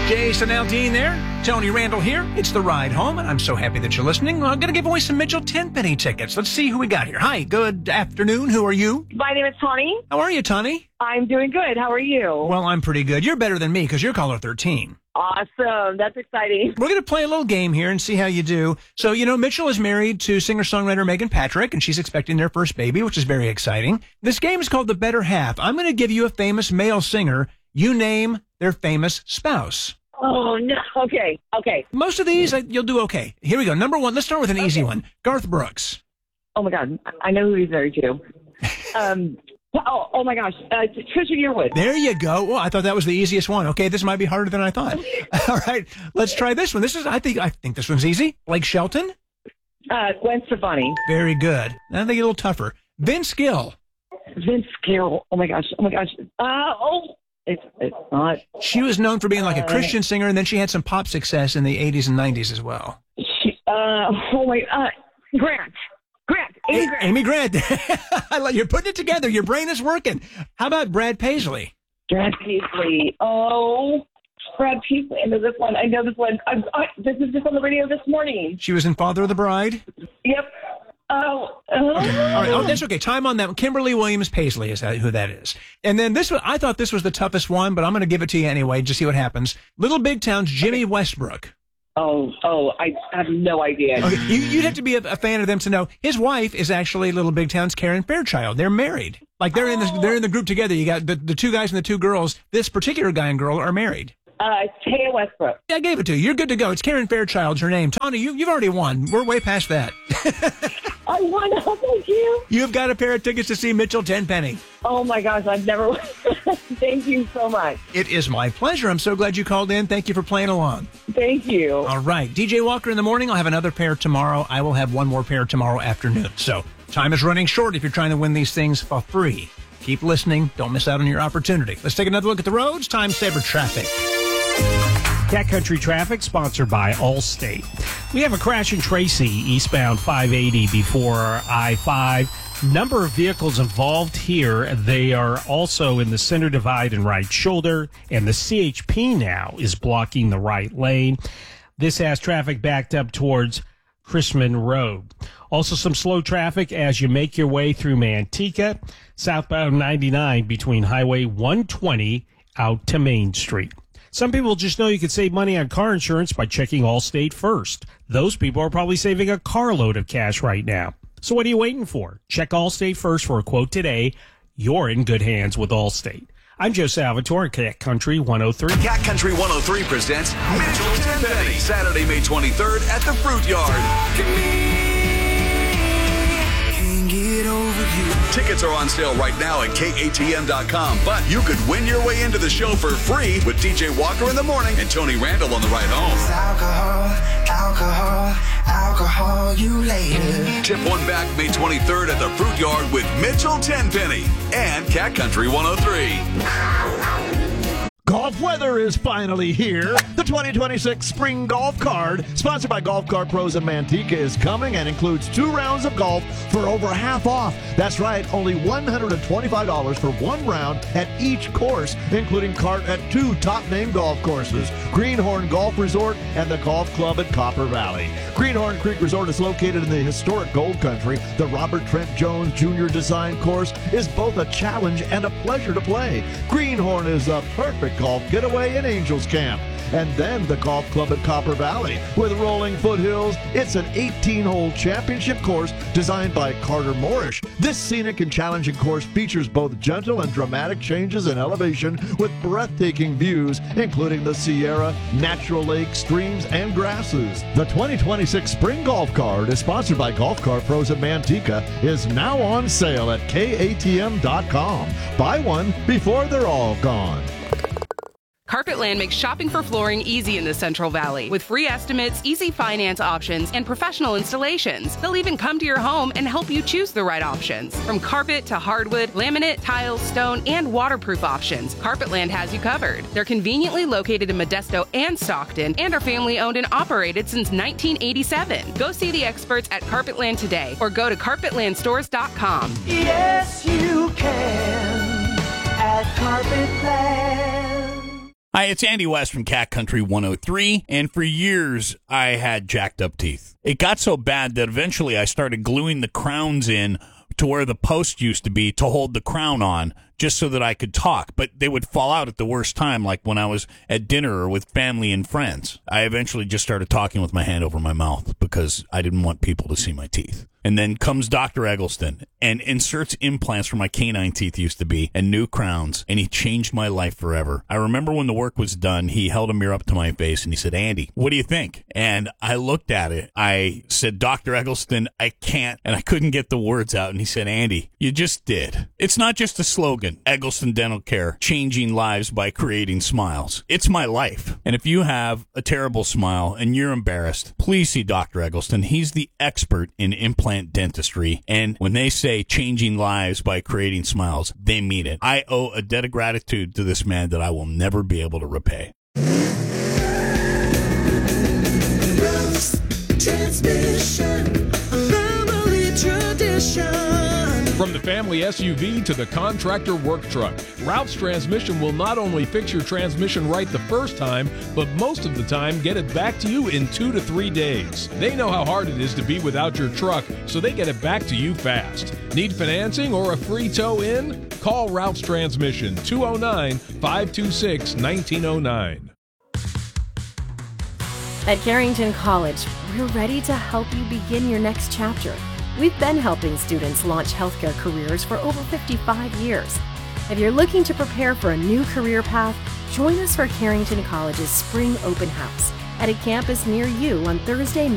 Jason Aldean there. Tony Randall here. It's The Ride Home, and I'm so happy that you're listening. I'm going to give away some Mitchell Tenpenny tickets. Let's see who we got here. Hi, good afternoon. Who are you? My name is Tawny. How are you, Tawny? I'm doing good. How are you? Well, I'm pretty good. You're better than me because you're caller 13. Awesome. That's exciting. We're going to play a little game here and see how you do. So, Mitchell is married to singer-songwriter Megan Patrick, and she's expecting their first baby, which is very exciting. This game is called The Better Half. I'm going to give you a famous male singer. You name their famous spouse. Oh, no. Okay. Most of these, you'll do okay. Here we go. Number one, let's start with an easy one. Garth Brooks. Oh, my God. I know who he's married to. Oh my gosh. Trisha Yearwood. There you go. Well, I thought that was the easiest one. Okay, this might be harder than I thought. All right, let's try this one. I think this one's easy. Blake Shelton. Gwen Stefani. Very good. I think a little tougher. Vince Gill. Vince Gill. Oh my gosh. It's not. She was known for being like a Christian singer, and then she had some pop success in the 80s and 90s as well. Grant. Amy Grant. You're putting it together. Your brain is working. How about Brad Paisley? Brad Paisley. Oh, Brad Paisley. I know this one. This is just on the radio this morning. She was in Father of the Bride? Yep. Oh. Okay. All right. Oh, that's okay. Time on that one. Kimberly Williams Paisley is who that is. And then this one, I thought this was the toughest one, but I'm going to give it to you anyway, just see what happens. Little Big Town's Jimmy Westbrook. Oh, I have no idea. Okay. You'd have to be a fan of them to know. His wife is actually Little Big Town's Karen Fairchild. They're married. Like they're in the group together. You got the two guys and the two girls. This particular guy and girl are married. Taya Westbrook. Yeah, I gave it to you. You're good to go. It's Karen Fairchild's her name. Tawny, you've already won. We're way past that. I won. Oh, thank you. You've got a pair of tickets to see Mitchell Tenpenny. Oh, my gosh. I've never... Thank you so much. It is my pleasure. I'm so glad you called in. Thank you for playing along. Thank you. All right. DJ Walker in the morning. I'll have another pair tomorrow. I will have one more pair tomorrow afternoon. So time is running short if you're trying to win these things for free. Keep listening. Don't miss out on your opportunity. Let's take another look at the roads. Time saver traffic. Cat Country Traffic, sponsored by Allstate. We have a crash in Tracy, eastbound 580 before I-5. Number of vehicles involved here. They are also in the center divide and right shoulder, and the CHP now is blocking the right lane. This has traffic backed up towards Chrisman Road. Also some slow traffic as you make your way through Manteca, southbound 99 between Highway 120 out to Main Street. Some people just know you can save money on car insurance by checking Allstate first. Those people are probably saving a carload of cash right now. So what are you waiting for? Check Allstate first for a quote today. You're in good hands with Allstate. I'm Joe Salvatore, Cat Country 103. Cat Country 103 presents Mitchell Tenpenny, Saturday, May 23rd at the Fruit Yard. Tickets are on sale right now at KATM.com, but you could win your way into the show for free with DJ Walker in the morning and Tony Randall on the ride home. Alcohol, you later. Tip one back May 23rd at the Fruit Yard with Mitchell Tenpenny and Cat Country 103. Golf weather is finally here. The 2026 Spring Golf Card, sponsored by Golf Card Pros in Manteca, is coming and includes 2 rounds of golf for over half off. That's right, only $125 for 1 round at each course, including cart at 2 top-name golf courses, Greenhorn Golf Resort and the Golf Club at Copper Valley. Greenhorn Creek Resort is located in the historic Gold Country. The Robert Trent Jones Jr. design course is both a challenge and a pleasure to play. Greenhorn is a perfect golf getaway in Angels Camp. And then the Golf Club at Copper Valley. With rolling foothills, it's an 18-hole championship course designed by Carter Moorish. This scenic and challenging course features both gentle and dramatic changes in elevation with breathtaking views, including the Sierra, natural lakes, streams, and grasses. The 2026 Spring Golf Card is sponsored by Golf Cart Pros at Manteca, is now on sale at KATM.com. Buy one before they're all gone. Carpetland makes shopping for flooring easy in the Central Valley with free estimates, easy finance options, and professional installations. They'll even come to your home and help you choose the right options. From carpet to hardwood, laminate, tiles, stone, and waterproof options, Carpetland has you covered. They're conveniently located in Modesto and Stockton and are family owned and operated since 1987. Go see the experts at Carpetland today or go to carpetlandstores.com. Yes, you can at Carpetland. Hi, it's Andy West from Cat Country 103, and for years I had jacked up teeth. It got so bad that eventually I started gluing the crowns in to where the post used to be to hold the crown on, just so that I could talk, but they would fall out at the worst time, like when I was at dinner or with family and friends. I eventually just started talking with my hand over my mouth because I didn't want people to see my teeth. And then comes Dr. Eggleston and inserts implants where my canine teeth used to be and new crowns, and he changed my life forever. I remember when the work was done, he held a mirror up to my face and he said, "Andy, what do you think?" And I looked at it. I said, "Dr. Eggleston, I can't," and I couldn't get the words out. And he said, "Andy, you just did. It's not just a slogan, Eggleston Dental Care, changing lives by creating smiles. It's my life. And if you have a terrible smile and you're embarrassed, please see Dr. Eggleston. He's the expert in implant dentistry, and when they say changing lives by creating smiles, they mean it. I owe a debt of gratitude to this man that I will never be able to repay. Transmission, family tradition. From the family SUV to the contractor work truck, Ralph's Transmission will not only fix your transmission right the first time, but most of the time get it back to you in 2 to 3 days. They know how hard it is to be without your truck, so they get it back to you fast. Need financing or a free tow in? Call Ralph's Transmission, 209-526-1909. At Carrington College, we're ready to help you begin your next chapter. We've been helping students launch healthcare careers for over 55 years. If you're looking to prepare for a new career path, join us for Carrington College's Spring Open House at a campus near you on Thursday,